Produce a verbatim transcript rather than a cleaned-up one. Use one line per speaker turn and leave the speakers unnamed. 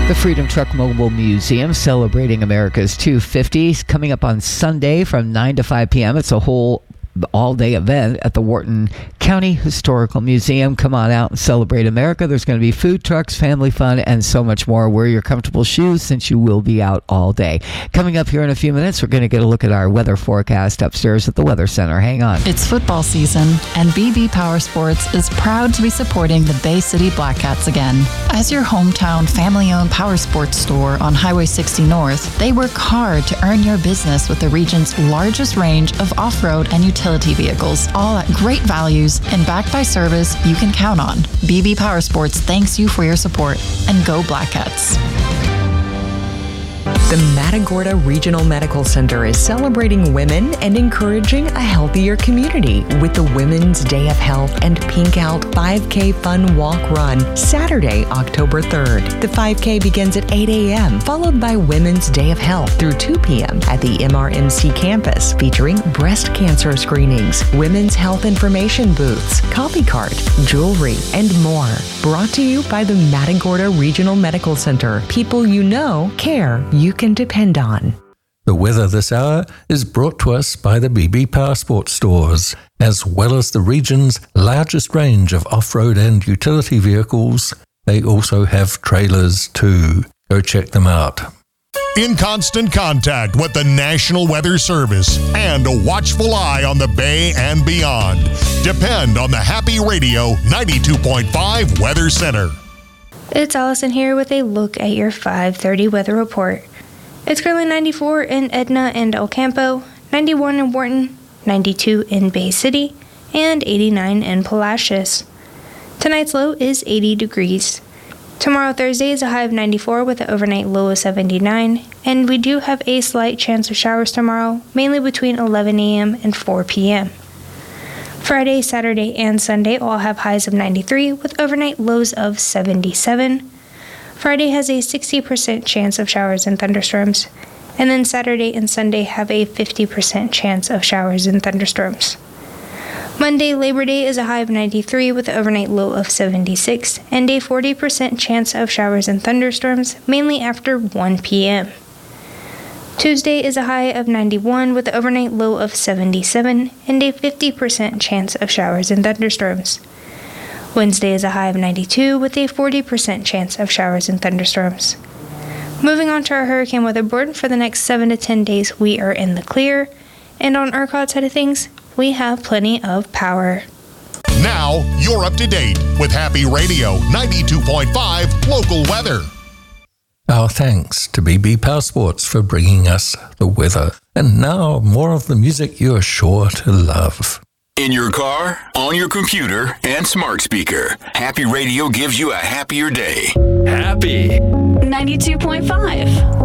The Freedom Truck Mobile Museum celebrating America's two fifties coming up on Sunday from nine to five p.m. It's a whole all-day event at the Wharton County Historical Museum. Come on out and celebrate America. There's going to be food trucks, family fun, and so much more. Wear your comfortable shoes since you will be out all day. Coming up here in a few minutes, we're going to get a look at our weather forecast upstairs at the Weather Center. Hang on.
It's football season, and B B Power Sports is proud to be supporting the Bay City Black Cats again. As your hometown family-owned power sports store on Highway sixty North, they work hard to earn your business with the region's largest range of off-road and utility vehicles, all at great values and backed by service you can count on. B B Power Sports thanks you for your support, and go Black Cats.
The Matagorda Regional Medical Center is celebrating women and encouraging a healthier community with the Women's Day of Health and Pink Out five K Fun Walk Run Saturday, October third. The five K begins at eight a.m., followed by Women's Day of Health through two p.m. at the M R M C campus, featuring breast cancer screenings, women's health information booths, coffee cart, jewelry, and more. Brought to you by the Matagorda Regional Medical Center. People you know care you can depend on.
The weather this hour is brought to us by the B B Power Sports stores, as well as the region's largest range of off-road and utility vehicles. They also have trailers too. Go check them out.
In constant contact with the National Weather Service and a watchful eye on the Bay and beyond. Depend on the Happy Radio ninety-two point five Weather Center.
It's Allison here with a look at your five thirty weather report. It's currently ninety-four in Edna and El Campo, ninety-one in Wharton, ninety-two in Bay City, and eighty-nine in Palacios. Tonight's low is eighty degrees. Tomorrow, Thursday, is a high of ninety-four with an overnight low of seventy-nine, and we do have a slight chance of showers tomorrow, mainly between eleven a.m. and four p.m. Friday, Saturday, and Sunday all have highs of ninety-three with overnight lows of seventy-seven. Friday has a sixty percent chance of showers and thunderstorms, and then Saturday and Sunday have a fifty percent chance of showers and thunderstorms. Monday, Labor Day, is a high of ninety-three with an overnight low of seventy-six, and a forty percent chance of showers and thunderstorms, mainly after one p.m. Tuesday is a high of ninety-one with an overnight low of seventy-seven, and a fifty percent chance of showers and thunderstorms. Wednesday is a high of ninety-two with a forty percent chance of showers and thunderstorms. Moving on to our hurricane weather board, for the next seven to ten days we are in the clear, and on our ERCOT side of things, we have plenty of power.
Now you're up to date with Happy Radio ninety-two point five local weather.
Our thanks to B B Power Sports for bringing us the weather. And now more of the music you're sure to love.
In your car, on your computer, and smart speaker, Happy Radio gives you a happier day. Happy
ninety-two point five